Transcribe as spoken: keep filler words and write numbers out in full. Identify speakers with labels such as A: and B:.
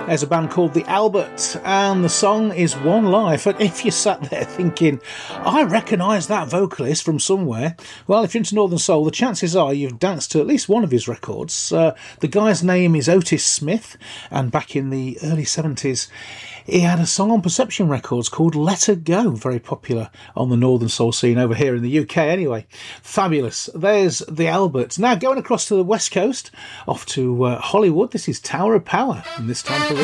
A: There's a band called The Albert, and the song is One Life. And if you sat there thinking, I recognise that vocalist from somewhere, well, if you're into Northern Soul, the chances are you've danced to at least one of his records. Uh, the guy's name is Otis Smith, and back in the early seventies, he had a song on Perception Records called Let Her Go, very popular on the Northern Soul scene over here in the U K anyway. Fabulous. There's The Albert. Now going across to the West Coast, off to uh, Hollywood, this is Tower of Power, and this time for